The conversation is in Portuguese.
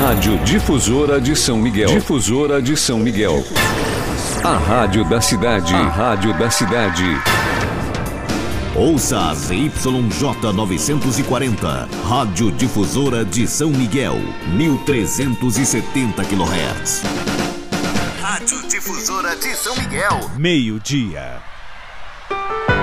Rádio Difusora de São Miguel. Difusora de São Miguel. A rádio da cidade. A rádio da cidade. Ouça a ZYJ 940, Rádio Difusora de São Miguel, 1370 kHz. Rádio Difusora de São Miguel. Meio-dia.